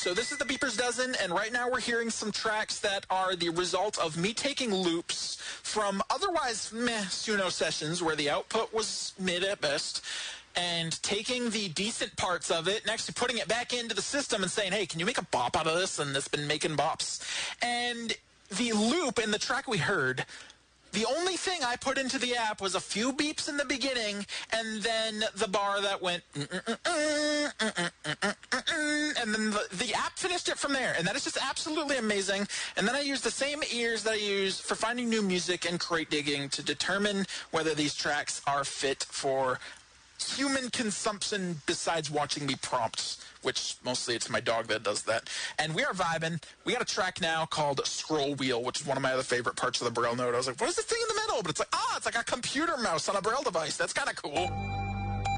So this is the Beepers Dozen, and right now we're hearing some tracks that are the result of me taking loops from otherwise meh Suno sessions where the output was mid at best, and taking the decent parts of it and actually putting it back into the system and saying, hey, can you make a bop out of this? And it's been making bops. And the loop in the track we heard, the only thing I put into the app was a few beeps in the beginning and then the bar that went and then the app finished it from there. And that is just absolutely amazing. And then I used the same ears that I use for finding new music and crate digging to determine whether these tracks are fit for human consumption besides watching me prompts, which mostly it's my dog that does that. And we are vibing. We got a track now called Scroll Wheel, which is one of my other favorite parts of the Braille note. I was like, what is this thing in the middle? But it's like, it's like a computer mouse on a Braille device. That's kind of cool.